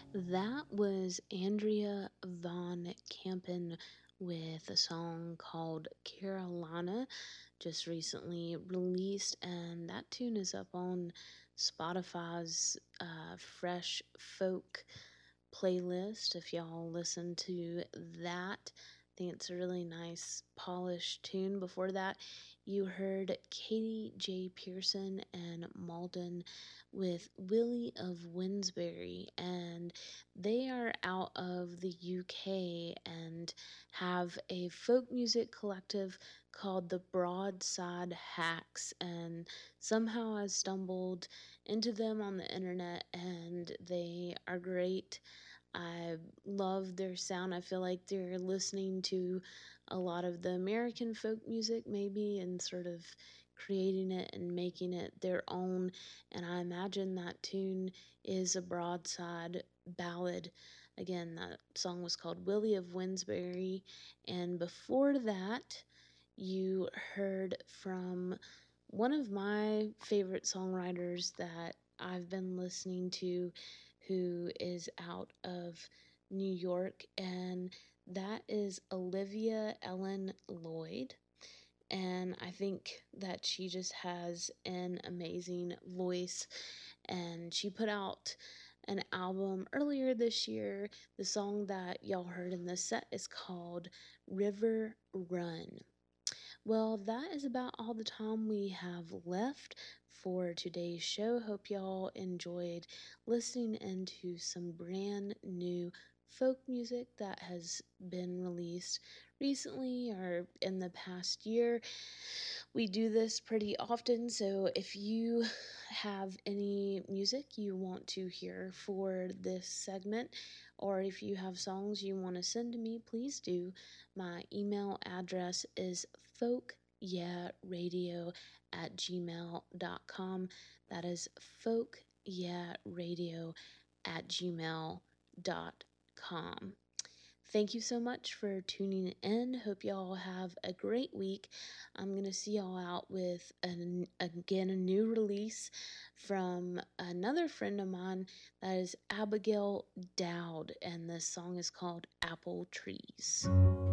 That was Andrea Von Campen with a song called Carolina, just recently released, and that tune is up on Spotify's Fresh Folk playlist. If y'all listen to that, I think it's a really nice, polished tune. Before that, you heard Katie J. Pearson and Malden with Willie of Winsbury, and they are out of the UK and have a folk music collective called the Broadside Hacks, and somehow I stumbled into them on the internet, and they are great. I love their sound. I feel like they're listening to a lot of the American folk music, maybe, and sort of creating it and making it their own. And I imagine that tune is a broadside ballad. Again, that song was called Willie of Winsbury. And before that, you heard from one of my favorite songwriters that I've been listening to, who is out of New York, and that is Olivia Ellen Lloyd. And I think that she just has an amazing voice, and she put out an album earlier this year. The song that y'all heard in this set is called River Run. Well, that is about all the time we have left for today's show. Hope y'all enjoyed listening into some brand new folk music that has been released recently or in the past year. We do this pretty often, so if you have any music you want to hear for this segment, or if you have songs you want to send to me, please do. My email address is folkyeahradio@gmail.com. That is folkyeahradio@gmail.com. Thank you so much for tuning in. Hope y'all have a great week. I'm going to see y'all out with, again, a new release from another friend of mine. That is Abigail Dowd, and this song is called Apple Trees.